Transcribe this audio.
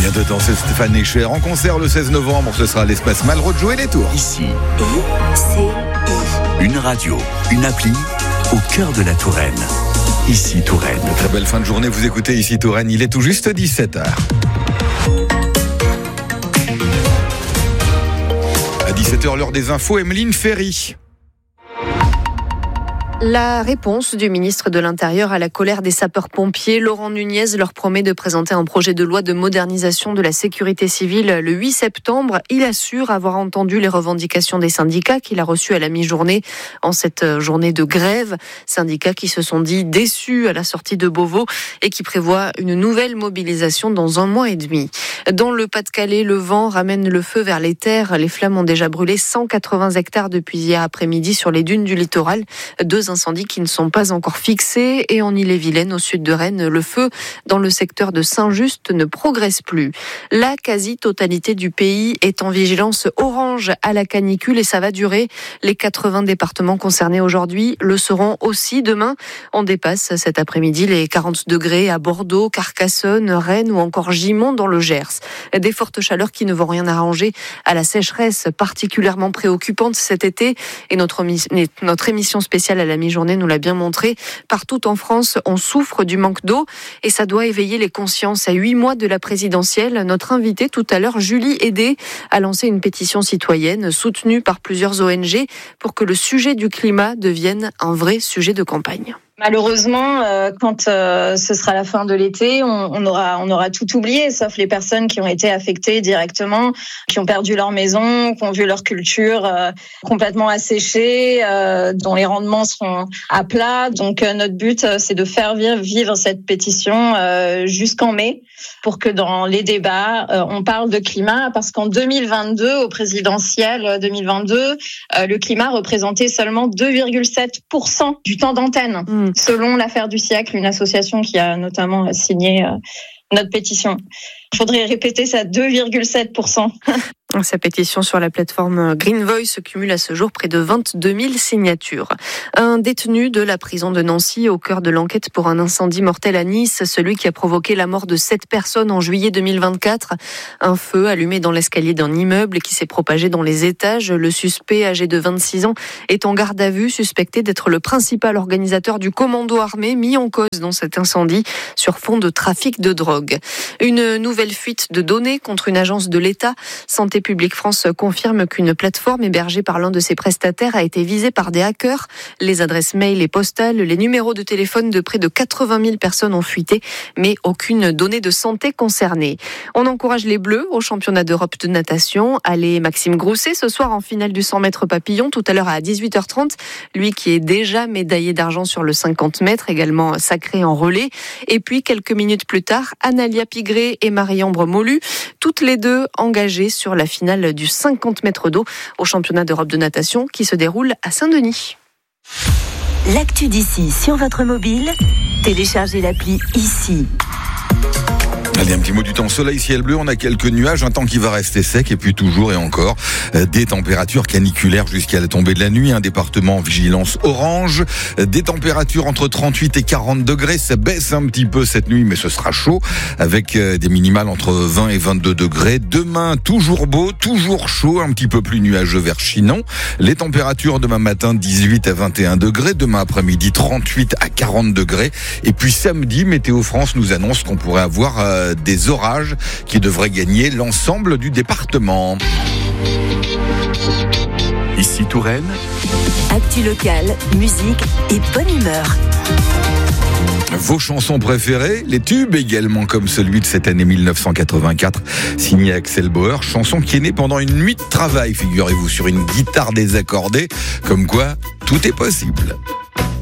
Rien de temps, c'est Stéphane Echer en concert le 16 novembre. Ce sera à l'Espace Malraux de jouer les tours. Ici, une radio, une appli au cœur de la Touraine. Ici Touraine. Très belle fin de journée, vous écoutez Ici Touraine, il est tout juste 17h. À 17h, l'heure des infos, Emeline Ferry. La réponse du ministre de l'Intérieur à la colère des sapeurs-pompiers, Laurent Nunez, leur promet de présenter un projet de loi de modernisation de la sécurité civile le 8 septembre. Il assure avoir entendu les revendications des syndicats qu'il a reçues à la mi-journée en cette journée de grève. Syndicats qui se sont dit déçus à la sortie de Beauvau et qui prévoient une nouvelle mobilisation dans 1 mois et demi. Dans le Pas-de-Calais, le vent ramène le feu vers les terres. Les flammes ont déjà brûlé 180 hectares depuis hier après-midi sur les dunes du littoral. 2 incendies qui ne sont pas encore fixés. Et en Ille-et-Vilaine, au sud de Rennes, le feu dans le secteur de Saint-Just ne progresse plus. La quasi-totalité du pays est en vigilance orange à la canicule et ça va durer. Les 80 départements concernés aujourd'hui le seront aussi demain. On dépasse cet après-midi les 40 degrés à Bordeaux, Carcassonne, Rennes ou encore Gimont dans le Gers. Des fortes chaleurs qui ne vont rien arranger à la sécheresse particulièrement préoccupante cet été. Et notre émission spéciale à la mi-journée nous l'a bien montré. Partout en France, on souffre du manque d'eau et ça doit éveiller les consciences. À 8 mois de la présidentielle, notre invitée tout à l'heure, Julie Hédé, a lancé une pétition citoyenne soutenue par plusieurs ONG pour que le sujet du climat devienne un vrai sujet de campagne. Malheureusement, quand ce sera la fin de l'été, on aura tout oublié, sauf les personnes qui ont été affectées directement, qui ont perdu leur maison, qui ont vu leur culture complètement asséchée, dont les rendements seront à plat. Donc notre but, c'est de faire vivre cette pétition jusqu'en mai, pour que dans les débats, on parle de climat, parce qu'en 2022, au présidentiel 2022, le climat représentait seulement 2,7% du temps d'antenne. Selon l'affaire du siècle, une association qui a notamment signé notre pétition. Il faudrait répéter ça, 2,7%. Sa pétition sur la plateforme Green Voice cumule à ce jour près de 22 000 signatures. Un détenu de la prison de Nancy au cœur de l'enquête pour un incendie mortel à Nice, celui qui a provoqué la mort de 7 personnes en juillet 2024. Un feu allumé dans l'escalier d'un immeuble qui s'est propagé dans les étages. Le suspect, âgé de 26 ans, est en garde à vue, suspecté d'être le principal organisateur du commando armé mis en cause dans cet incendie sur fond de trafic de drogue. Une nouvelle fuite de données contre une agence de l'État. Santé publique France confirme qu'une plateforme hébergée par l'un de ses prestataires a été visée par des hackers. Les adresses mail et postales, les numéros de téléphone de près de 80 000 personnes ont fuité, mais aucune donnée de santé concernée. On encourage les Bleus au championnat d'Europe de natation. Allez, Maxime Grousset, ce soir en finale du 100 mètres papillon, tout à l'heure à 18h30. Lui qui est déjà médaillé d'argent sur le 50 mètres, également sacré en relais. Et puis, quelques minutes plus tard, Analia Pigré et Marie-Ambre Molu, toutes les deux engagées sur la finale du 50 mètres d'eau au championnat d'Europe de natation qui se déroule à Saint-Denis. L'actu d'ici sur votre mobile, téléchargez l'appli Ici. Allez, un petit mot du temps. Soleil, ciel bleu, on a quelques nuages, un temps qui va rester sec et puis toujours et encore des températures caniculaires jusqu'à la tombée de la nuit. Un département en vigilance orange, des températures entre 38 et 40 degrés. Ça baisse un petit peu cette nuit, mais ce sera chaud avec des minimales entre 20 et 22 degrés. Demain, toujours beau, toujours chaud, un petit peu plus nuageux vers Chinon. Les températures demain matin, 18 à 21 degrés. Demain après-midi, 38 à 40 degrés. Et puis samedi, Météo France nous annonce qu'on pourrait avoir des orages qui devraient gagner l'ensemble du département. Ici Touraine. Actu locale, musique et bonne humeur. Vos chansons préférées, les tubes également, comme celui de cette année 1984, signé Axel Bauer, chanson qui est née pendant une nuit de travail, figurez-vous, sur une guitare désaccordée, comme quoi tout est possible.